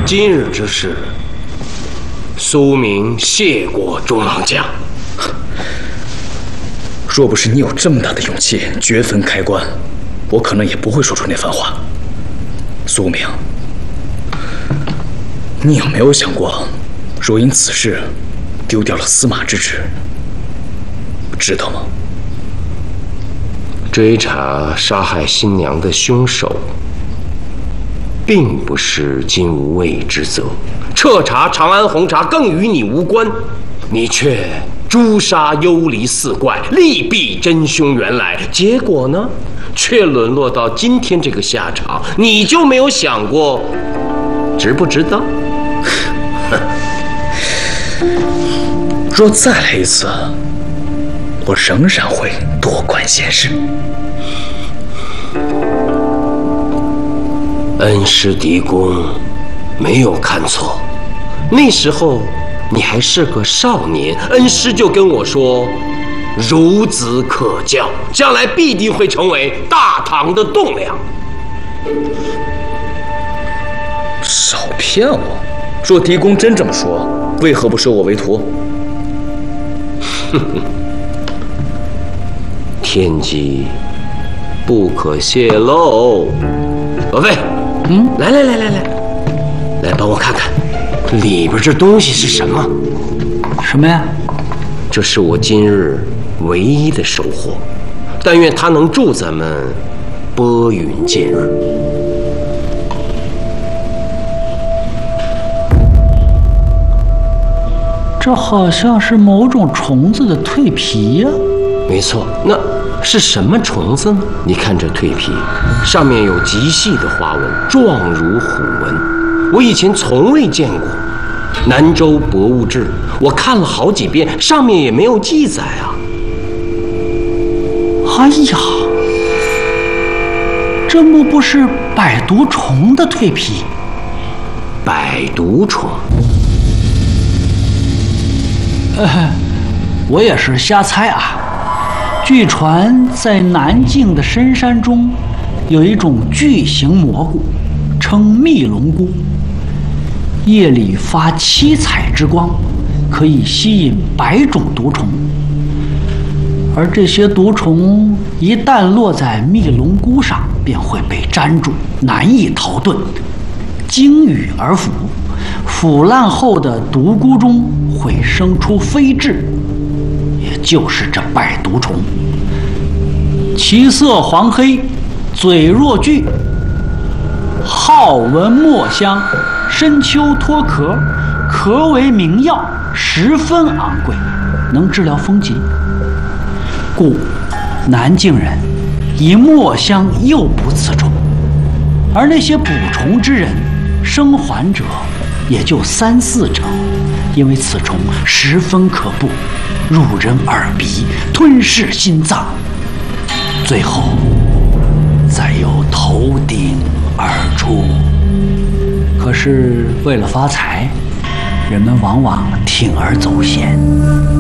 今日之事，苏明谢过中郎将。 若不是你有这么大的勇气掘坟开棺，我可能也不会说出那番话。苏明，你有没有想过，若因此事丢掉了司马之职，知道吗？ 追查杀害新娘的凶手，并不是金无畏之责；彻查长安红茶更与你无关，你却诛杀幽离四怪，力避真凶原来，结果呢，却沦落到今天这个下场，你就没有想过值不值得？ 若再来一次，我仍然会多管闲事。 恩师狄公没有看错，那时候你还是个少年，恩师就跟我说，孺子可教，将来必定会成为大唐的栋梁。 少骗我！若狄公真这么说，为何不收我为徒？ 天机不可泄露。罗非，来帮我看看，里边这东西是什么？ 什么呀？ 这是我今日唯一的收获，但愿它能助咱们拨云见日。 这好像是某种虫子的蜕皮呀。 没错，那是什么虫子呢？你看这蜕皮，上面有极细的花纹，状如虎纹，我以前从未见过。南州博物志我看了好几遍，上面也没有记载啊。 哎呀，这莫不是百毒虫的蜕皮？ 百毒虫？ 我也是瞎猜啊。据传，在南境的深山中，有一种巨型蘑菇，称密龙菇，夜里发七彩之光，可以吸引100种毒虫。而这些毒虫一旦落在密龙菇上，便会被粘住，难以逃遁，经羽而腐。腐烂后的毒菇中会生出飞蛉，也就是这百毒虫。其色黄黑，嘴若锯，好闻墨香，深秋脱壳，壳为名药，十分昂贵，能治疗风疾。故南境人以墨香诱捕此虫，而那些捕虫之人生还者也就3、4成，因为此虫十分可怖，入人耳鼻，吞噬心脏，最后再由头顶而出。可是为了发财，人们往往铤而走险。